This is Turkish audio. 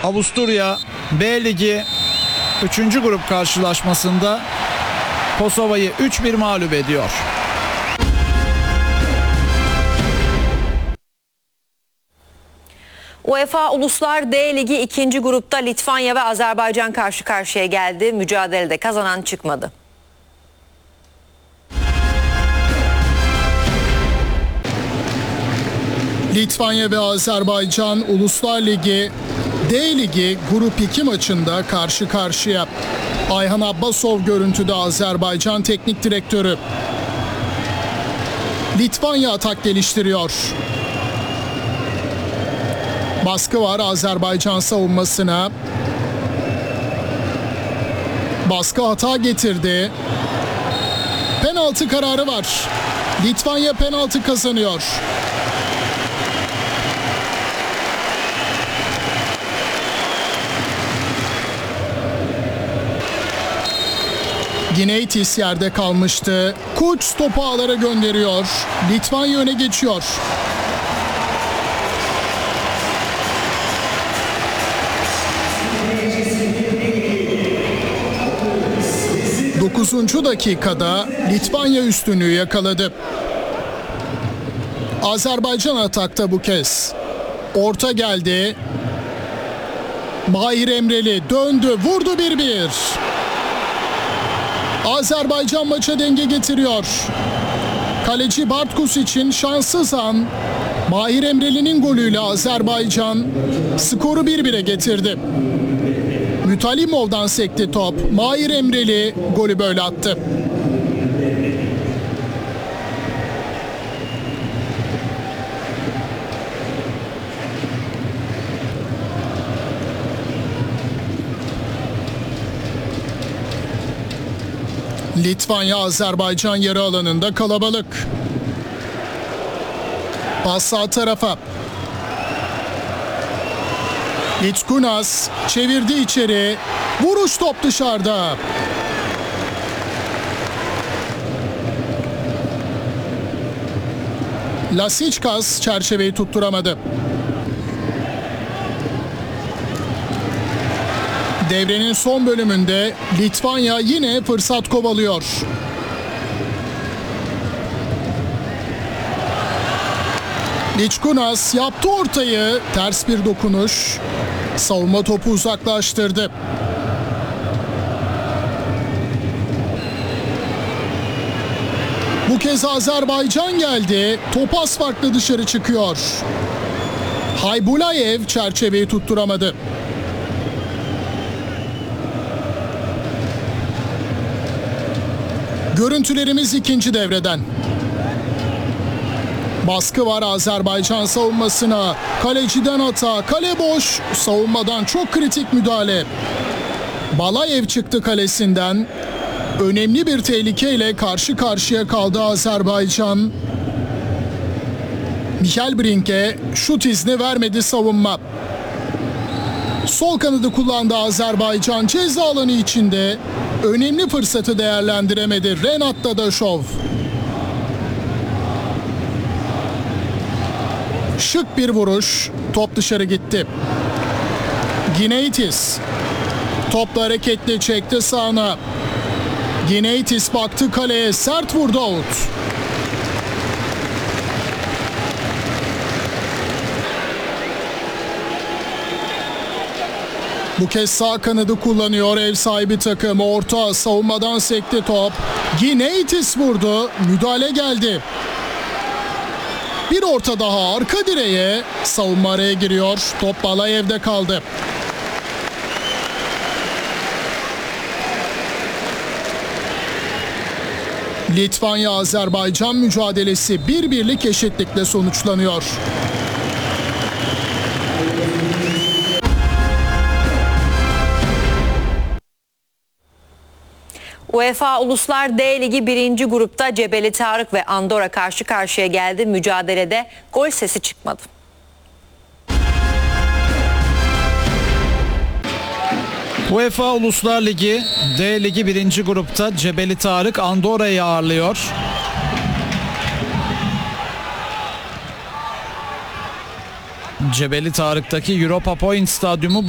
Avusturya B Ligi 3. grup karşılaşmasında Kosova'yı 3-1 mağlup ediyor. UEFA Uluslar D Ligi 2. grupta Litvanya ve Azerbaycan karşı karşıya geldi. Mücadelede kazanan çıkmadı. Litvanya ve Azerbaycan Uluslar Ligi D Ligi Grup 2 maçında karşı karşıya. Ayhan Abbasov görüntüde, Azerbaycan Teknik Direktörü. Litvanya atak geliştiriyor. Baskı var Azerbaycan savunmasına. Baskı hata getirdi. Penaltı kararı var. Litvanya penaltı kazanıyor. Gineitis yerde kalmıştı. Kuç topu ağlara gönderiyor. Litvanya öne geçiyor. Dokuzuncu dakikada Litvanya üstünlüğü yakaladı. Azerbaycan atakta bu kez. Orta geldi. Mahir Emreli döndü, vurdu 1-1. Azerbaycan maça denge getiriyor. Kaleci Bartkus için şanssız an. Mahir Emreli'nin golüyle Azerbaycan skoru 1-1'e getirdi. Mütalimov'dan sekti top. Mahir Emreli golü böyle attı. Litvanya Azerbaycan yarı alanında kalabalık. Pas sağ tarafa. Litzkunas çevirdi içeri. Vuruş, top dışarıda. Lasičkas çerçeveyi tutturamadı. Devrenin son bölümünde Litvanya yine fırsat kovalıyor. Litzkunas yaptı ortayı. Ters bir dokunuş. Savunma topu uzaklaştırdı. Bu kez Azerbaycan geldi. Top az farklı dışarı çıkıyor. Haybulayev çerçeveyi tutturamadı. Görüntülerimiz ikinci devreden. Baskı var Azerbaycan savunmasına. Kaleciden hata. Kale boş. Savunmadan çok kritik müdahale. Balayev çıktı kalesinden. Önemli bir tehlikeyle karşı karşıya kaldı Azerbaycan. Michael Brink'e şut izni vermedi savunma. Sol kanadı kullandı Azerbaycan. Ceza alanı içinde önemli fırsatı değerlendiremedi Renat Dadaşov. Şık bir vuruş. Top dışarı gitti. Gineitis. Topla hareketli çekti sağına. Gineitis baktı kaleye. Sert vurdu, out. Bu kez sağ kanadı kullanıyor ev sahibi takım. Orta, savunmadan sekti top. Gineitis vurdu. Müdahale geldi. Bir orta daha arka direğe. Savunma araya giriyor. Top Balayev'de kaldı. Litvanya-Azerbaycan mücadelesi 1-1'lik eşitlikle sonuçlanıyor. UEFA Uluslar D Ligi 1. grupta Cebeli Tarık ve Andorra karşı karşıya geldi. Mücadelede gol sesi çıkmadı. UEFA Uluslar Ligi D Ligi 1. grupta Cebeli Tarık Andorra'yı ağırlıyor. Cebeli Tarık'taki Europa Point Stadyumu